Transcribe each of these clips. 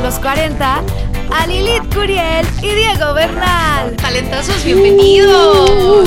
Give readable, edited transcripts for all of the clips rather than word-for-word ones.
los 40 a Lilith Curiel y Diego Bernal. Talentazos, bienvenidos.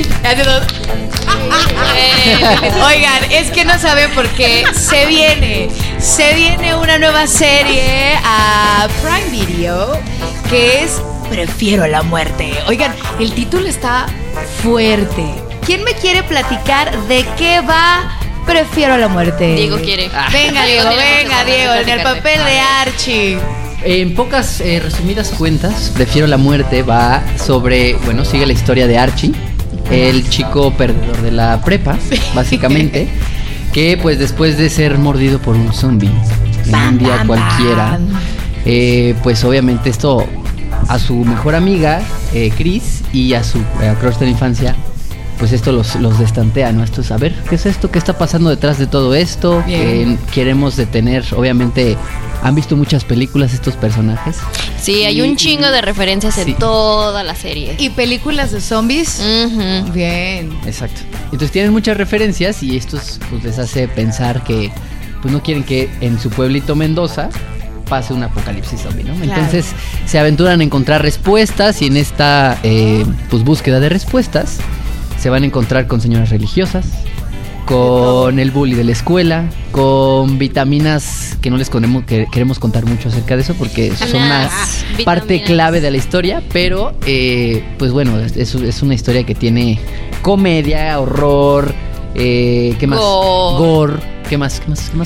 Oigan, es que no saben por qué se viene una nueva serie a Prime Video que es Prefiero la muerte. Oigan, el título está fuerte. ¿Quién me quiere platicar de qué va Prefiero la muerte? Diego quiere. Venga, Diego, en el papel de Archie. En pocas resumidas cuentas, Prefiero la muerte va sobre, bueno, sigue la historia de Archie, el chico perdedor de la prepa, básicamente, que pues después de ser mordido por un zombie en un día cualquiera, pues obviamente esto a su mejor amiga, Chris, y a su crush de la infancia, pues esto los destantea, ¿no? Esto es, a ver, ¿qué es esto? ¿Qué está pasando detrás de todo esto? Queremos detener, obviamente, ¿han visto muchas películas estos personajes? Sí, hay un chingo de referencias en toda la serie. ¿Y películas de zombies? Uh-huh. Bien. Exacto. Entonces tienen muchas referencias y esto pues les hace pensar que pues no quieren que en su pueblito Mendoza pase un apocalipsis zombie, ¿no? Claro. Entonces se aventuran a encontrar respuestas y en esta pues búsqueda de respuestas se van a encontrar con señoras religiosas, con el bully de la escuela, con vitaminas que no les queremos contar mucho acerca de eso porque son una parte clave de la historia, pero pues bueno, es una historia que tiene comedia, horror, ¿qué más? Gore. ¿Qué más?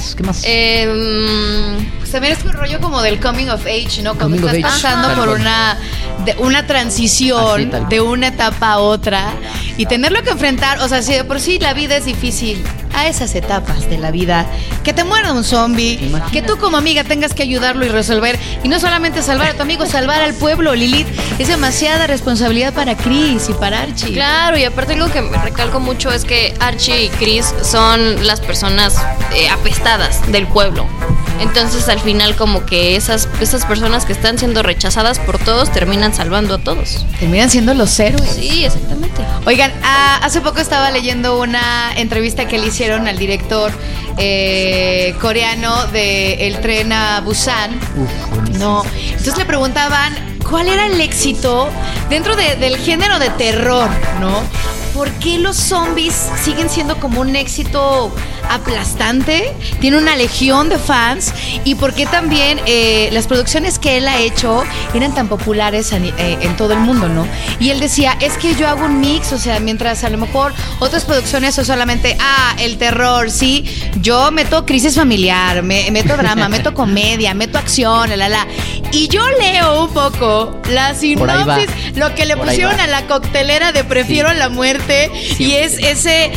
Pues también es un rollo como del coming of age, ¿no? Cuando coming estás pasando por una transición de una etapa a otra y tenerlo que enfrentar, o sea, si de por sí la vida es difícil, a esas etapas de la vida, que te muerda un zombie, que tú como amiga tengas que ayudarlo y resolver, y no solamente salvar a tu amigo, salvar al pueblo, Lilith, es demasiada responsabilidad para Chris y para Archie. Claro, y aparte algo que me recalco mucho es que Archie y Chris son las personas apestadas del pueblo. Entonces al final como que esas personas que están siendo rechazadas por todos terminan salvando a todos. Terminan siendo los héroes. Sí, exactamente. Oigan, hace poco estaba leyendo una entrevista que le hicieron al director coreano de El Tren a Busan. No, entonces le preguntaban cuál era el éxito dentro del género de terror, ¿no? ¿Por qué los zombies siguen siendo como un éxito aplastante? Tiene una legión de fans. ¿Y por qué también las producciones que él ha hecho eran tan populares en todo el mundo, ¿no? Y él decía, es que yo hago un mix, o sea, mientras a lo mejor otras producciones son solamente, el terror, sí, yo meto crisis familiar, meto drama, meto comedia, meto acción, y yo leo un poco la sinopsis, lo que le pusieron a la coctelera de Prefiero la muerte. Y es ese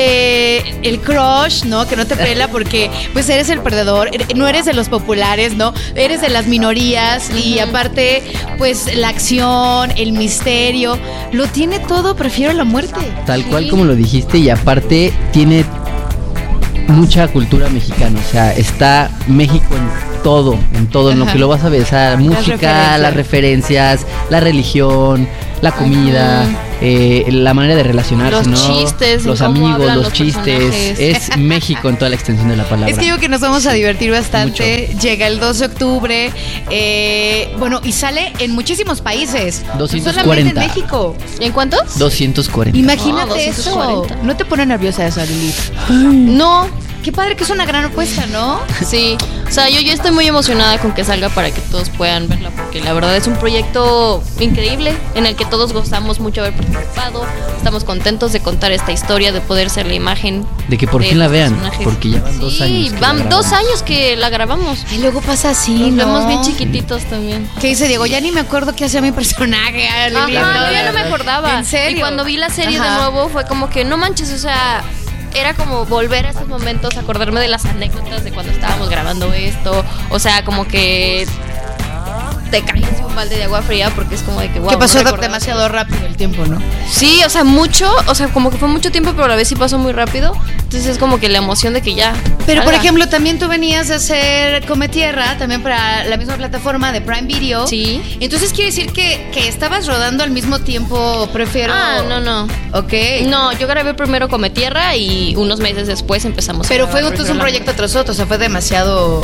el crush, ¿no? Que no te pela porque pues eres el perdedor, no eres de los populares, ¿no? Eres de las minorías. Y aparte pues la acción, el misterio, lo tiene todo. Prefiero la muerte. Tal cual como lo dijiste. Y aparte tiene mucha cultura mexicana, o sea, está México en todo, en lo que lo vas a ver, o sea, música, las referencias, la religión, la comida, la manera de relacionarse, los chistes, los amigos, los chistes, personajes. Es México en toda la extensión de la palabra. Es que digo que nos vamos a divertir bastante. Mucho. Llega el 2 de octubre, bueno, y sale en muchísimos países. 240. Solamente en México. ¿En cuántos? 240. Imagínate 240. eso. ¿No te pone nerviosa esa, Lilith? No. Qué padre que es una gran apuesta, ¿no? Sí, o sea, yo estoy muy emocionada con que salga para que todos puedan verla, porque la verdad es un proyecto increíble en el que todos gozamos mucho haber participado. Estamos contentos de contar esta historia, de poder ser la imagen de que por fin la vean, porque ya van 2 años. Sí, van 2 años que la grabamos. Y luego pasa así, Nos ¿no? vemos bien chiquititos también. ¿Qué dice Diego? Ya ni me acuerdo qué hacía mi personaje. Yo ya no me acordaba. ¿En serio? Y cuando vi la serie de nuevo fue como que no manches, o sea, era como volver a esos momentos, acordarme de las anécdotas de cuando estábamos grabando esto. O sea, como que te caes un balde de agua fría porque es como de que wow. Que pasó demasiado rápido el tiempo, ¿no? Sí, o sea, como que fue mucho tiempo, pero a la vez sí pasó muy rápido. Entonces es como que la emoción de que ya. Pero por ejemplo, también tú venías de hacer Come Tierra, también para la misma plataforma de Prime Video. Sí. Entonces quiere decir que estabas rodando al mismo tiempo, Prefiero. No. Ok. No, yo grabé primero Come Tierra y unos meses después empezamos. Pero fue entonces un proyecto tras otro, o sea, fue demasiado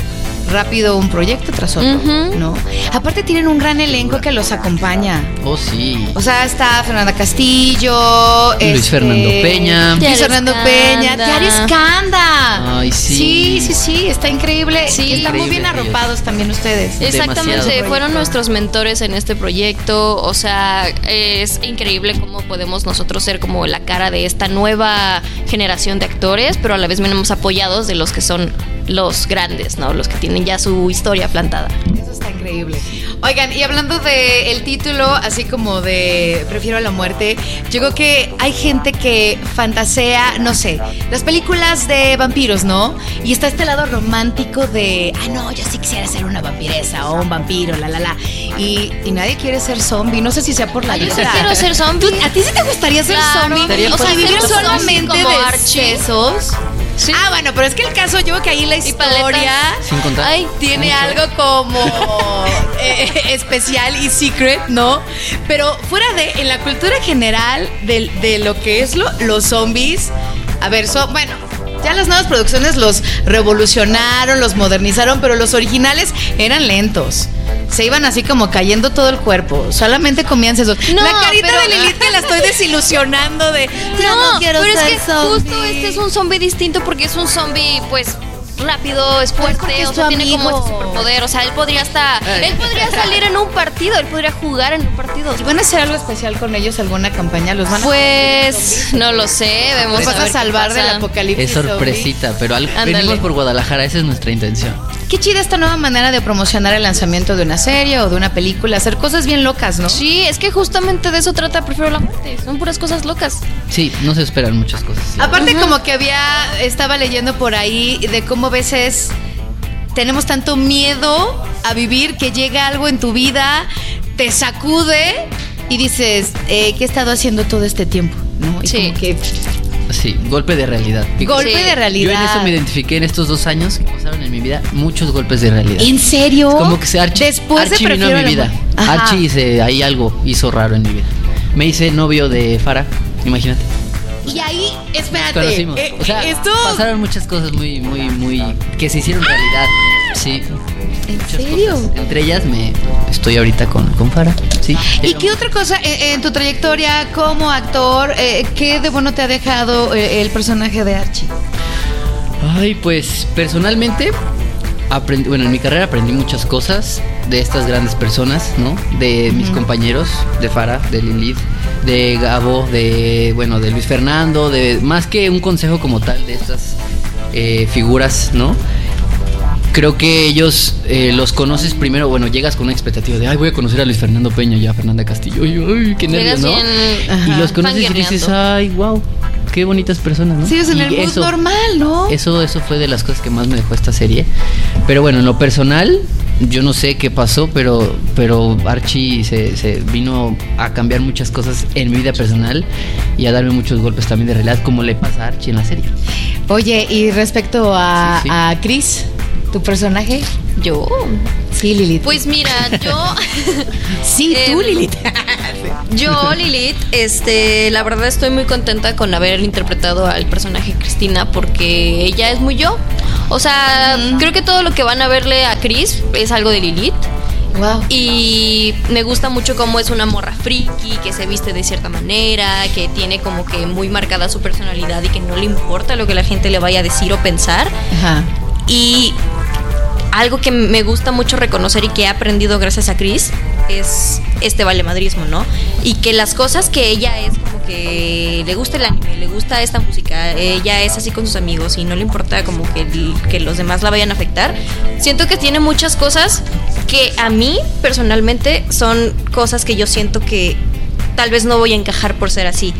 rápido un proyecto tras otro, ¿no? Aparte tienen un gran elenco que los acompaña. Oh, sí. O sea, está Fernanda Castillo, Luis Fernando Peña. Luis Fernando Peña, Diario Escanda. Ay, sí. Sí, está increíble. Sí, Y están muy bien increíble, arropados también ustedes. Exactamente, Demasiado. fueron nuestros mentores en este proyecto. O sea, es increíble cómo podemos nosotros ser como la cara de esta nueva generación de actores, pero a la vez venimos apoyados de los que son los grandes, ¿no? Los que tienen ya su historia plantada. Eso está increíble. Oigan, y hablando de el título, así como de Prefiero la muerte, yo creo que hay gente que fantasea, no sé, las películas de vampiros, ¿no? Y está este lado romántico de, no, yo sí quisiera ser una vampiresa o un vampiro, y nadie quiere ser zombie, no sé si sea por la Yo sí vida. quiero ser zombie. ¿A ti sí te gustaría ser Claro. zombie? O sea, Ser vivir un zombie solamente como de Archie. excesos. Sí. Bueno, pero es que el caso, yo creo que ahí la historia paletas. Sin contar. Ay, tiene algo como especial y secret, ¿no? Pero fuera de, en la cultura general de lo que es los zombies, a ver, bueno, ya las nuevas producciones los revolucionaron, los modernizaron, pero los originales eran lentos. Se iban así como cayendo todo el cuerpo. Solamente comían sesos. No, la carita pero- de Lilith que la estoy desilusionando de No, quiero pero es ser que zombie. justo este es un zombie distinto porque es un zombie, pues, rápido, es porque fuerte, es o sea, tu tiene como amigo. este superpoder, o sea, él podría salir en un partido, él podría jugar en un partido. ¿Y van a hacer algo especial con ellos? ¿Alguna campaña? ¿Los van a Pues, no lo sé, vemos ¿Los vas a a ver qué salvar pasa. del apocalipsis? Es sorpresita, pero Ándale. venimos por Guadalajara, esa es nuestra intención. Qué chida esta nueva manera de promocionar el lanzamiento de una serie o de una película, hacer cosas bien locas, ¿no? Sí, es que justamente de eso trata Prefiero la muerte, son puras cosas locas. Sí, no se esperan muchas cosas. ¿sí? Aparte como que estaba leyendo por ahí de cómo a veces tenemos tanto miedo a vivir que llega algo en tu vida, te sacude y dices, ¿qué he estado haciendo todo este tiempo? ¿No? Y Sí. como que Sí, golpe de realidad. golpe Sí. de Yo realidad. en eso me identifiqué en estos 2 años que pasaron en mi vida, muchos golpes de realidad. ¿En serio? Como que Archie Después de vino a Prefiero mi la vida. muerte. Ajá. Archie ahí algo hizo raro en mi vida. Me hice novio de Farah, imagínate. Y ahí, espérate, Conocimos. O sea, esto... pasaron muchas cosas muy que se hicieron realidad. Sí. ¿En Muchas serio? cosas. Entre ellas estoy ahorita con Farah. Sí. ¿Y qué otra cosa en tu trayectoria como actor, qué de bueno te ha dejado el personaje de Archie? Ay, pues personalmente en mi carrera aprendí muchas cosas de estas grandes personas, ¿no? De mis compañeros, de Farah, de Lilith, de Gabo, de Luis Fernando, de más que un consejo como tal de estas figuras, ¿no? Creo que ellos los conoces primero, llegas con una expectativa de, voy a conocer a Luis Fernando Peña y a Fernanda Castillo, ay, qué nervios, Llegas ¿no? bien Y los conoces y dices, fangirleando. wow, qué bonitas personas, ¿no? Sigues en Y el mood normal, ¿no? Eso fue de las cosas que más me dejó esta serie. Pero bueno, en lo personal, yo no sé qué pasó, pero Archie se vino a cambiar muchas cosas en mi vida personal y a darme muchos golpes también de realidad, como le pasa a Archie en la serie. Oye, y respecto a, Sí. a Chris, ¿tu personaje? Yo. Sí, Lilith. Pues mira, yo sí, tú, Lilith. Lilith, la verdad estoy muy contenta con haber interpretado al personaje Cristina porque ella es muy yo. O sea, creo que todo lo que van a verle a Chris es algo de Lilith. Wow. Y me gusta mucho cómo es una morra friki, que se viste de cierta manera, que tiene como que muy marcada su personalidad y que no le importa lo que la gente le vaya a decir o pensar. Ajá. Y algo que me gusta mucho reconocer y que he aprendido gracias a Chris es este valemadrismo, ¿no? Y que las cosas que ella es como que le gusta el anime, le gusta esta música, ella es así con sus amigos y no le importa como que los demás la vayan a afectar. Siento que tiene muchas cosas que a mí personalmente son cosas que yo siento que tal vez no voy a encajar por ser así.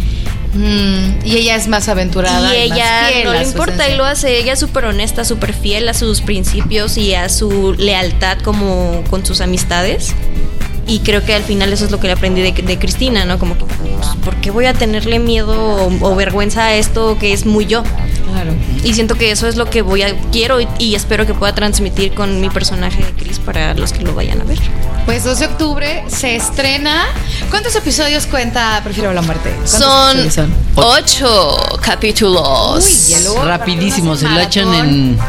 Y ella es más aventurada. Y más ella fiel no a le su importa esencia. y lo hace. Ella es súper honesta, súper fiel a sus principios y a su lealtad como con sus amistades. Y creo que al final eso es lo que le aprendí de Cristina, ¿no? Como que, pues, ¿por qué voy a tenerle miedo o vergüenza a esto que es muy yo? Claro. Y siento que eso es lo que quiero y espero que pueda transmitir con mi personaje de Chris para los que lo vayan a ver. Pues 12 de octubre se estrena. ¿Cuántos episodios cuenta Prefiero la muerte? ¿Cuántos episodios Son 8 capítulos. Uy, ya luego Rapidísimo, se lo maratón. echan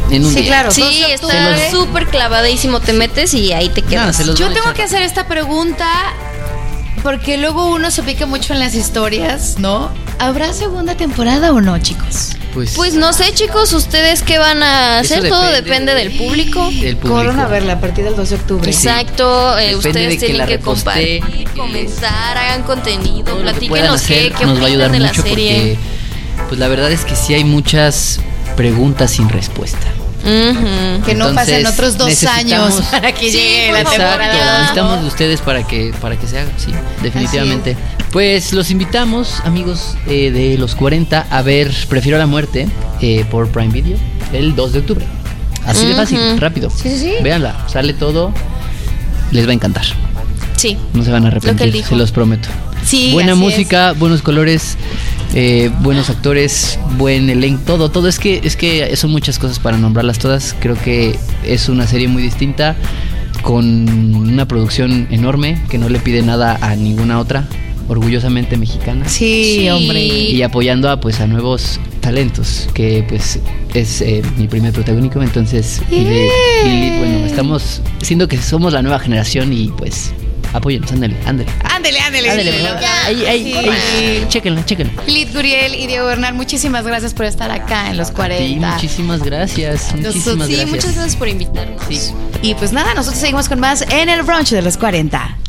en un Sí, día. claro. Sí, 12 de está octubre. súper clavadísimo. Te metes y ahí te quedas. se los Yo van a tengo echar. que hacer esta pregunta porque luego uno se pica mucho en las historias, ¿no? ¿Habrá segunda temporada o no, chicos? Pues no sé, chicos, ¿ustedes qué van a Eso hacer? Todo depende depende del público. del público. Corran a verla a partir del 12 de octubre. Exacto, Depende de ustedes que la tienen que reposteen, compartir, comentar, hagan contenido, Todo lo que puedan platíquenos hacer qué nos va a ayudar opinan de la mucho serie. porque pues la verdad es que sí hay muchas preguntas sin respuesta. Ujú. Que no Entonces, pasen otros 2 años necesitamos- para que Sí, llegue por la favor, temporada. ya. Necesitamos de ustedes para que se haga, sí, definitivamente. Pues los invitamos, amigos de los 40, a ver Prefiero la muerte por Prime Video el 2 de octubre. Así de fácil, Ujú. rápido. Sí. Véanla, sale todo, les va a encantar. Sí. No se van a Lo que él arrepentir, dijo. se los prometo. Sí, Buena así música, buenos colores, buenos actores, buen elenco, todo es que son muchas cosas para nombrarlas todas. Creo que es una serie muy distinta, con una producción enorme que no le pide nada a ninguna otra, orgullosamente mexicana. Sí, Sí. hombre. Y apoyando a nuevos talentos, que pues es mi primer protagónico, entonces y de Lilith, bueno, estamos siendo que somos la nueva generación y pues apóyennos, ándale. Ándele. Ándale, por favor. Ahí, chéquenla. Lilith Guriel y Diego Bernal, muchísimas gracias por estar acá en los A ti, 40. muchísimas gracias. Muchísimas Sí, gracias. muchas gracias por invitarnos. Sí. Y pues nada, nosotros seguimos con más en el brunch de los 40.